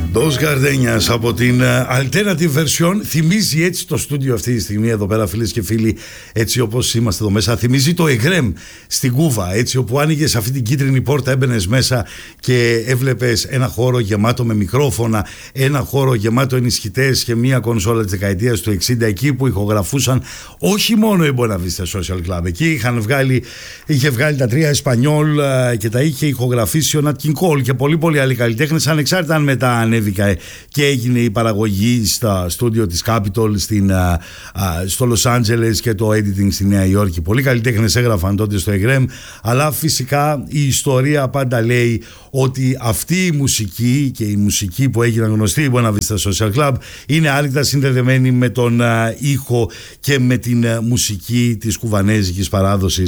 Dos Gardenias από την Alternative Version. Θυμίζει έτσι το στούντιο αυτή τη στιγμή εδώ πέρα, φίλες και φίλοι, έτσι όπως είμαστε εδώ μέσα. Θυμίζει το Εγκρέμ στην Κούβα, έτσι όπου άνοιγες αυτή την κίτρινη πόρτα, έμπαινες μέσα και έβλεπες ένα χώρο γεμάτο με μικρόφωνα, ένα χώρο γεμάτο ενισχυτές και μία κονσόλα της δεκαετίας του 60, εκεί που ηχογραφούσαν όχι μόνο η Buena Vista Social Club. Εκεί είχε βγάλει τα τρία Εσπανιόλ και τα είχε ηχογραφήσει ο Nat King Cole και πολλοί άλλοι καλλιτέχνες, ανεξάρτητα αν μετά ανέβηκα και έγινε η παραγωγή στα στούντιο της Capitol στο Λος Άντζελες και το editing στη Νέα Υόρκη. Πολλοί καλλιτέχνες έγραφαν τότε στο EGREM, αλλά φυσικά η ιστορία πάντα λέει ότι αυτή η μουσική και η μουσική που έγινε γνωστή, η Buena Vista Social Club, είναι άρρηκτα συνδεδεμένη με τον ήχο και με την μουσική της κουβανέζικης παράδοσης